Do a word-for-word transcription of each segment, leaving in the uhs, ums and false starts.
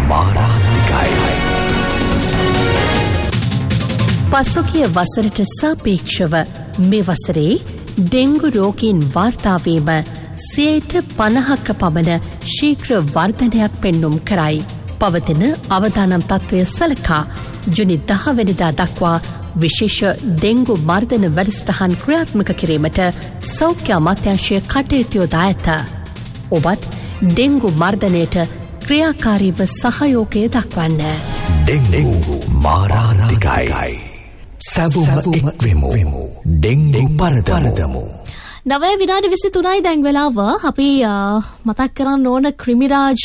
මාරාන්තිකයි. පසුගිය වසරට සාපේක්ෂව මේ වසරේ ඩෙංගු රෝගීන් වාර්තා වීම සියයට පනහක පමණ ශීඝ්‍ර වර්ධනයක් පෙන්නුම් කරයි. පවතින අවදානම් තත්ත්වය සලකා ජුනි දහ වෙනිදා දක්වා විශේෂ ඩෙංගු මර්ධන වැඩසටහන් ක්‍රියාත්මක කිරීමට සෞඛ්‍ය අමාත්‍යාංශය කටයුතු යොදා ඇත. ඔබත් ඩෙංගු මර්ධනයට ක්‍රියාකාරීව සහයෝගය දක්වන්න. ඩෙංගු මාරාන්තිකයි. සැබුම එක්වෙමු. ඩෙංගු පරදමු. නවය විනාඩි විසිතුනයි දැන් වෙලාව. අපි මතක් කරන්න ඕන ක්‍රිමිරාජ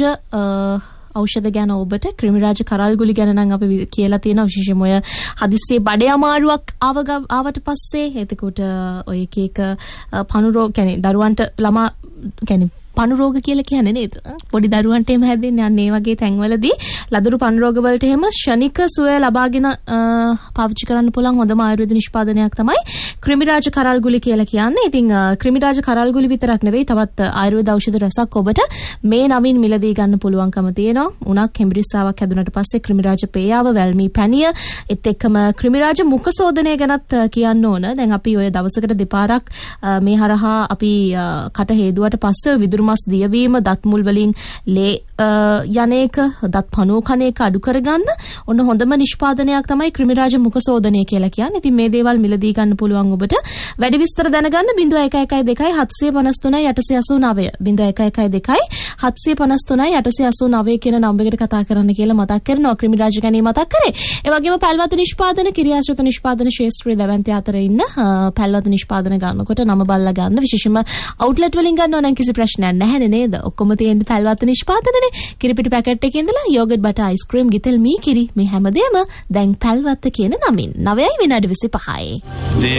ඖෂධ ගැන ඔබට. ක්‍රිමිරාජ කරල්ගුලි ගැන නම් අපි කියලා තියෙනවා. විශේෂයෙන්ම ඔය හදිස්සියේ බඩේ අමාරුවක් ආවට පස්සේ එතකොට ඔය එක එක පණු රෝග කියන්නේ දරුවන්ට ළමා කියන්නේ පණු රෝග කියලා කියන්නේ නේද? පොඩි දරුවන්ට එහෙම හැදෙන්නේ අන්න ඒ වගේ තැන්වලදී ලදරු පණු රෝග වලට එහෙම ශනික සුවය ලබාගෙන පාවිච්චි කරන්න පුළුවන් හොඳම ආයුර්වේද නිෂ්පාදනයක් තමයි ක්‍රිමිරාජ කරල්ගුලි කියලා කියන්නේ. ඉතින් ක්‍රිමිරාජ කරල්ගුලි විතරක් නෙවෙයි තවත් ආයුර්වේද ඖෂධ රසක් ඔබට මේ නමින් මිලදී ගන්න පුළුවන්කම තියෙනවා. උණක් හෙම්බිරිස්සාවක් හැදුනට පස්සේ ක්‍රිමිරාජ පේයාව වැල්මී පැණිය එත් එක්කම ක්‍රිමිරාජ මුඛ සෝදනය ගැනත් කියන්න ඕන. දැන් අපි ඔය දවසකට දෙපාරක් මේ හරහා අපි කට හේදුවට පස්සේ විදුරු මස් දියවීම දත් මුල් වලින් ලේ යන්නේක දත් පණුව කණේක අඩු කරගන්න ඔන්න හොඳම නිෂ්පාදනයක් තමයි ක්‍රිමිරාජ මුඛ සෝදනය කියලා කියන්නේ. ඉතින් මේ දේවල් මිලදී ගන්න පුළුවන් ඔබට. වැඩි විස්තර දැනගන්න ज़ीरो एक एक एक दो सात पाँच तीन आठ आठ नौ ज़ीरो एक एक एक दो सात पाँच तीन आठ आठ नौ කියන නම්බරයකට කතා කරන්න කියලා මතක් කරනවා. ක්‍රිමිරාජ ගැන මතක් කරේ. ඒ වගේම පැල්වත නිෂ්පාදන කිරියාශ්‍රිත නිෂ්පාදන ශාස්ත්‍රීය දැවැන්තය අතර ඉන්න පැල්වත නිෂ්පාදන ගන්නකොට නම බලලා ගන්න. විශේෂයෙන්ම අවුට්ලට් වලින් ගන්නවා නම් කිසි ප්‍රශ්නයක් නැහැ නේද? ඔක්කොම තියෙන්නේ පැල්වත නිෂ්පාදනනේ. කිරිපිටි පැකට් එකේ ඉඳලා යෝගට් බටර් අයිස්ක්‍රීම් ගිතෙල් මී කිරි මේ හැමදේම දැන් පැල්වත කියන නමින්. නවයයි විනාඩි විසිපහයි.